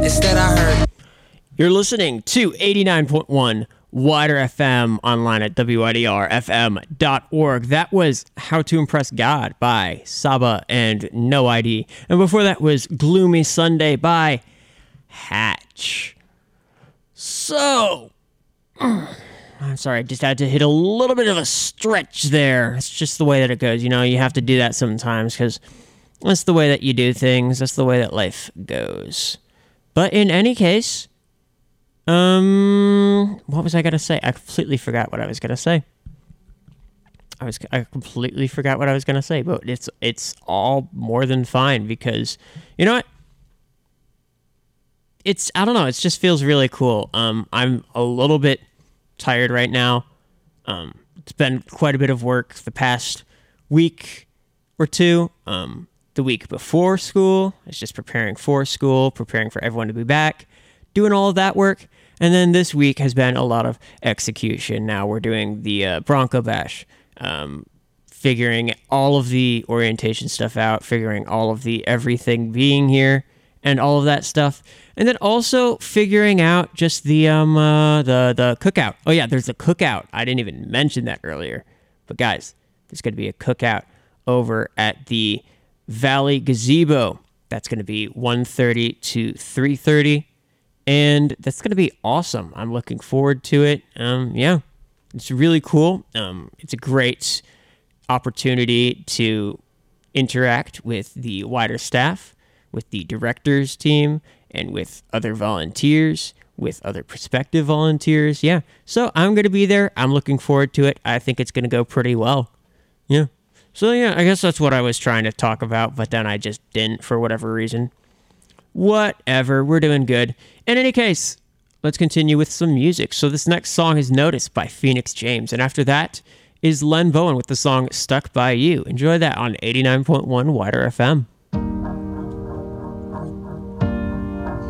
Instead I heard. You're listening to 89.1 Wider FM online at WIDRFM.org. That was How to Impress God by Saba and No ID. And before that was Gloomy Sunday by Hatch. So, I'm sorry, I just had to hit a little bit of a stretch there. It's just the way that it goes. You know, you have to do that sometimes because that's the way that you do things. That's the way that life goes. But in any case, what was I going to say? I completely forgot what I was going to say. I completely forgot what I was going to say, but it's all more than fine because, you know what? I don't know, it just feels really cool. I'm a little bit tired right now. It's been quite a bit of work the past week or two. The week before school, I was just preparing for school, preparing for everyone to be back, doing all of that work. And then this week has been a lot of execution. Now we're doing the Bronco Bash, figuring all of the orientation stuff out, figuring all of the everything being here and all of that stuff. And then also figuring out just the cookout. Oh yeah, there's a cookout. I didn't even mention that earlier. But guys, there's going to be a cookout over at the Valley Gazebo. That's going to be 1:30 to 3:30. And that's going to be awesome. I'm looking forward to it. Yeah, it's really cool. It's a great opportunity to interact with the wider staff, with the directors team, and with other volunteers, with other prospective volunteers. Yeah, so I'm going to be there. I'm looking forward to it. I think it's going to go pretty well. Yeah. So yeah, I guess that's what I was trying to talk about, but then I just didn't for whatever reason. Whatever, we're doing good. In any case, let's continue with some music. So this next song is Notice by Phoenix James, and after that is Len Bowen with the song Stuck By You. Enjoy that on 89.1 Wider FM.